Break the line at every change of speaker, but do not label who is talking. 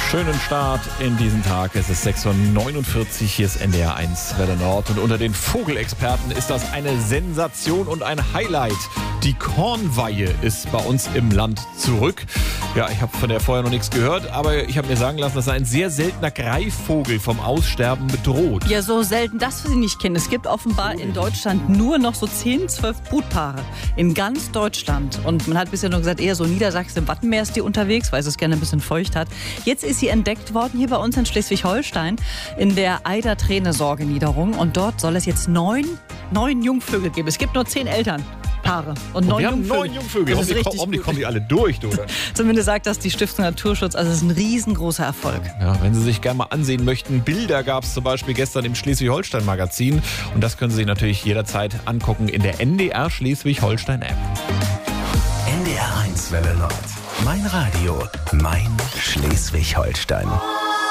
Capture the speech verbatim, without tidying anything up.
Schönen Start in diesen Tag. Es ist sechs Uhr neunundvierzig, hier ist N D R eins Welle Nord. Und unter den Vogelexperten ist das eine Sensation und ein Highlight. Die Kornweihe ist bei uns im Land zurück. Ja, ich habe von der vorher noch nichts gehört, aber ich habe mir sagen lassen, das ist ein sehr seltener Greifvogel vom Aussterben bedroht.
Ja, so selten, dass wir sie nicht kennen. Es gibt offenbar in Deutschland nur noch so zehn, zwölf Brutpaare. In ganz Deutschland. Und man hat bisher nur gesagt, eher so Niedersachsen, im Wattenmeer ist die unterwegs, weil es es gerne ein bisschen feucht hat. Jetzt ist sie entdeckt worden hier bei uns in Schleswig-Holstein in der Eider-Träne-Sorge-Niederung. Und dort soll es jetzt neun, neun Jungvögel geben. Es gibt nur zehn Elternpaare. Und, und neun
wir haben
Jungvögel.
neun Jungvögel.
Das ist
Hoffentlich,
richtig
hoffentlich
gut.
kommen die alle durch, oder?
Zumindest sagt das die Stiftung Naturschutz. Also es ist ein riesengroßer Erfolg.
Ja, wenn Sie sich gerne mal ansehen möchten, Bilder gab es zum Beispiel gestern im Schleswig-Holstein-Magazin. Und das können Sie sich natürlich jederzeit angucken in der N D R Schleswig-Holstein-App.
N D R eins Welle Nord. Mein Radio, mein Schleswig-Holstein.